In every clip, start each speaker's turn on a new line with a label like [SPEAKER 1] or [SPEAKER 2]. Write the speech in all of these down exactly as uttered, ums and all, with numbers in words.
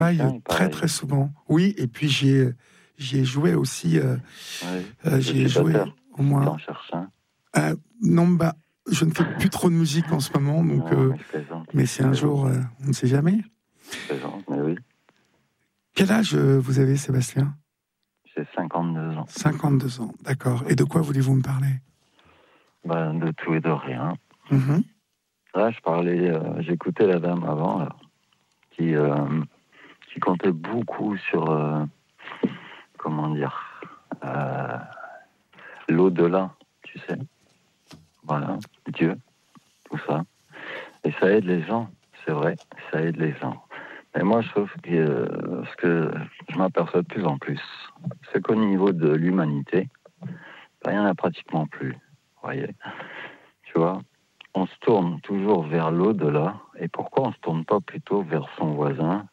[SPEAKER 1] Pareil, très très souvent. Oui, et puis j'ai j'ai joué aussi. Euh,
[SPEAKER 2] oui.
[SPEAKER 1] euh, j'ai joué au moins.
[SPEAKER 2] T'en cherches un.
[SPEAKER 1] Euh, non, bah, je ne fais plus trop de musique en ce moment, donc.
[SPEAKER 2] Non,
[SPEAKER 1] euh,
[SPEAKER 2] mais je plaisante.
[SPEAKER 1] mais c'est un jour, euh, on ne sait jamais.
[SPEAKER 2] Je plaisante, mais oui.
[SPEAKER 1] Quel âge euh, vous avez, Sébastien?
[SPEAKER 2] J'ai cinquante-deux ans.
[SPEAKER 1] cinquante-deux ans, d'accord. Et de quoi voulez-vous me parler?
[SPEAKER 2] Ben, de tout et de rien.
[SPEAKER 1] Mm-hmm.
[SPEAKER 2] Là, je parlais, euh, j'écoutais la dame avant, là, qui, euh, qui comptait beaucoup sur, euh, comment dire, euh, l'au-delà, tu sais. Voilà, Dieu, tout ça. Et ça aide les gens, c'est vrai, ça aide les gens. Mais moi, je trouve que euh, ce que je m'aperçois de plus en plus, c'est qu'au niveau de l'humanité, ben, il n'y en a pratiquement plus, vous voyez. Tu vois, on se tourne toujours vers l'au-delà. Et pourquoi on ne se tourne pas plutôt vers son voisin,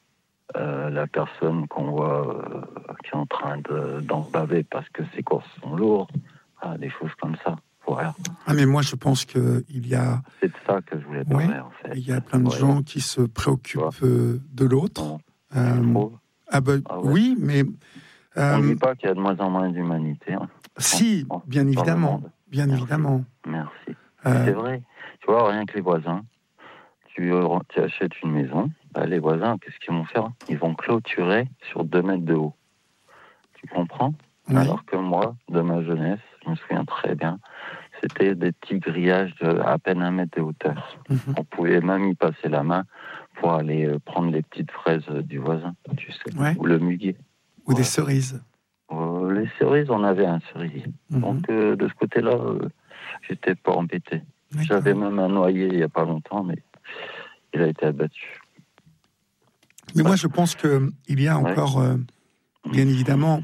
[SPEAKER 2] euh, la personne qu'on voit euh, qui est en train de, d'en baver parce que ses courses sont lourdes, ah, des choses comme ça. Voilà.
[SPEAKER 1] Ah, mais moi, je pense qu'il y a...
[SPEAKER 2] C'est de ça que je voulais parler,
[SPEAKER 1] ouais,
[SPEAKER 2] en fait.
[SPEAKER 1] Il y a plein de
[SPEAKER 2] ouais.
[SPEAKER 1] gens qui se préoccupent euh, de l'autre.
[SPEAKER 2] Non,
[SPEAKER 1] Euh, ah ben, ah ouais. Oui, mais...
[SPEAKER 2] Euh, on ne dit pas qu'il y a de moins en moins d'humanité. Hein.
[SPEAKER 1] Si, en, bien en, évidemment. Bien
[SPEAKER 2] Merci.
[SPEAKER 1] évidemment.
[SPEAKER 2] Merci. Euh... C'est vrai. Tu vois, rien que les voisins, tu, tu achètes une maison, bah, les voisins, qu'est-ce qu'ils vont faire? Ils vont clôturer sur deux mètres de haut. Tu comprends? Oui. Alors que moi, de ma jeunesse, je me souviens très bien, c'était des petits grillages de à peine un mètre de hauteur. Mm-hmm. On pouvait même y passer la main pour aller euh, prendre les petites fraises du voisin, tu sais, ouais. Ou le muguet.
[SPEAKER 1] Ou ouais. Des cerises.
[SPEAKER 2] Euh, les cerises, on avait un cerisier. Mm-hmm. Donc, euh, de ce côté-là, euh, j'étais pas embêté. D'accord. J'avais même un noyer il n'y a pas longtemps, mais il a été abattu.
[SPEAKER 1] Mais ouais. Moi, je pense qu'il y a encore, ouais. euh, bien évidemment,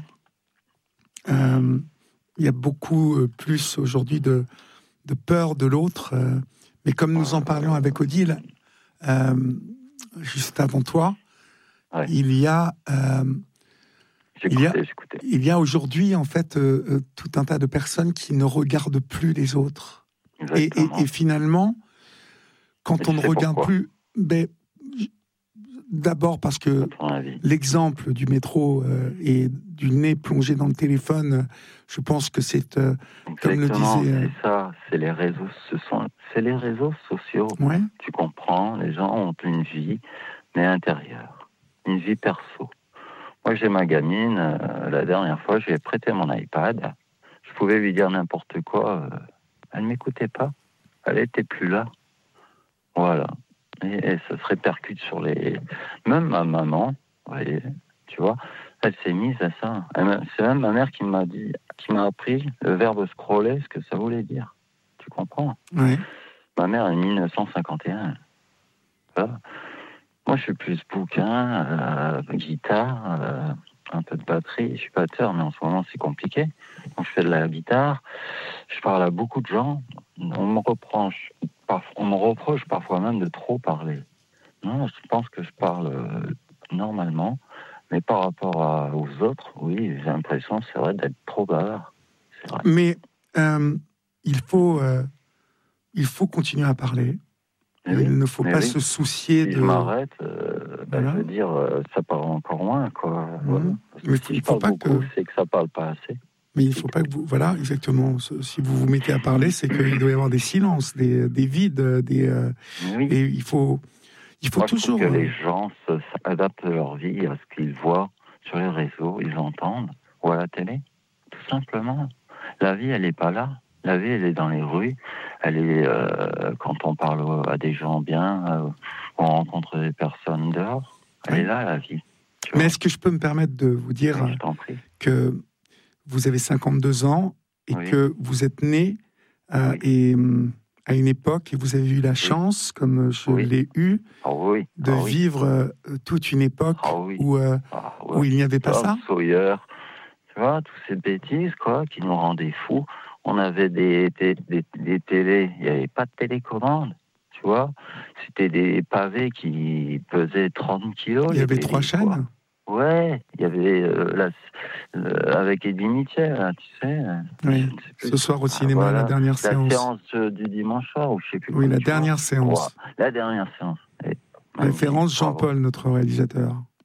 [SPEAKER 1] euh, il y a beaucoup plus aujourd'hui de, de peur de l'autre. Euh, mais comme nous en parlions avec Odile, euh, juste avant toi, ouais. il y a... Euh, Il y, a, il y a aujourd'hui, en fait, euh, tout un tas de personnes qui ne regardent plus les autres. Et, et, et finalement, quand et on ne regarde pourquoi. plus... Ben, d'abord parce que l'exemple du métro euh, et du nez plongé dans le téléphone, je pense que c'est, euh, comme le disait...
[SPEAKER 2] Euh... c'est ça, c'est les réseaux, ce sont, c'est les réseaux sociaux.
[SPEAKER 1] Ouais.
[SPEAKER 2] Tu comprends, les gens ont une vie, mais intérieure, une vie perso. Moi, j'ai ma gamine, euh, la dernière fois, je lui ai prêté mon iPad. Je pouvais lui dire n'importe quoi. Euh, elle ne m'écoutait pas. Elle n'était plus là. Voilà. Et, et ça se répercute sur les... Même ma maman, voyez, tu vois, elle s'est mise à ça. Elle, c'est même ma mère qui m'a dit, qui m'a appris le verbe scroller, ce que ça voulait dire. Tu comprends?
[SPEAKER 1] Oui.
[SPEAKER 2] Ma mère est dix-neuf cent cinquante et un. Voilà. Moi, je suis plus bouquin, euh, guitare, euh, un peu de batterie. Je suis batteur, mais en ce moment, c'est compliqué. Donc, je fais de la guitare. Je parle à beaucoup de gens. On me reproche, on me reproche parfois même de trop parler. Non, je pense que je parle euh, normalement, mais par rapport à, aux autres, oui, j'ai l'impression, c'est vrai, d'être trop bavard. C'est vrai.
[SPEAKER 1] Mais euh, il faut, euh, il faut continuer à parler.
[SPEAKER 2] Mais
[SPEAKER 1] il
[SPEAKER 2] oui,
[SPEAKER 1] ne faut pas
[SPEAKER 2] oui.
[SPEAKER 1] se soucier
[SPEAKER 2] si
[SPEAKER 1] de...
[SPEAKER 2] je m'arrête, euh, ben, voilà. Je veux dire, euh, ça parle encore moins, quoi.
[SPEAKER 1] Mmh.
[SPEAKER 2] Voilà. Parce que
[SPEAKER 1] mais
[SPEAKER 2] si
[SPEAKER 1] il
[SPEAKER 2] je
[SPEAKER 1] faut
[SPEAKER 2] parle
[SPEAKER 1] pas
[SPEAKER 2] beaucoup,
[SPEAKER 1] que...
[SPEAKER 2] c'est que ça parle pas assez.
[SPEAKER 1] Mais il ne faut pas que vous... Voilà, exactement. Si vous vous mettez à parler, c'est qu'il doit y avoir des silences, des, des vides, des... Euh,
[SPEAKER 2] oui.
[SPEAKER 1] Et il faut, il faut
[SPEAKER 2] Moi,
[SPEAKER 1] toujours...
[SPEAKER 2] je trouve que les gens se, adaptent leur vie à ce qu'ils voient sur les réseaux, ils entendent, ou à la télé, tout simplement. La vie, elle n'est pas là. La vie, elle est dans les rues. Elle est euh, quand on parle à des gens bien, euh, on rencontre des personnes dehors. Elle oui. est là, la vie.
[SPEAKER 1] Mais est-ce que je peux me permettre de vous dire
[SPEAKER 2] oui, je t'en prie.
[SPEAKER 1] que vous avez cinquante-deux ans et oui. que vous êtes né euh, oui. et, à une époque et vous avez eu la chance, oui. comme je oui. l'ai eu,
[SPEAKER 2] oh, oui.
[SPEAKER 1] de
[SPEAKER 2] oh,
[SPEAKER 1] vivre euh, toute une époque
[SPEAKER 2] oh, oui.
[SPEAKER 1] où, euh,
[SPEAKER 2] ah,
[SPEAKER 1] ouais. où il n'y avait pas
[SPEAKER 2] Tom
[SPEAKER 1] ça.
[SPEAKER 2] Sawyer, tu vois, toutes ces bêtises quoi, qui nous rendaient fous. On avait des, des, des, des télés, il n'y avait pas de télécommande, tu vois. C'était des pavés qui pesaient trente kilos.
[SPEAKER 1] Il y avait trois chaînes quoi.
[SPEAKER 2] Ouais, il y avait euh, la, euh, avec Eddie Mitchell, hein, tu sais.
[SPEAKER 1] Oui. Ce soir au cinéma, ah, voilà. la dernière
[SPEAKER 2] la
[SPEAKER 1] séance.
[SPEAKER 2] La séance euh, du dimanche soir, ou je sais plus.
[SPEAKER 1] Oui, la dernière
[SPEAKER 2] vois.
[SPEAKER 1] séance.
[SPEAKER 2] Ouais, la dernière séance. Et,
[SPEAKER 1] référence Jean-Paul, notre réalisateur.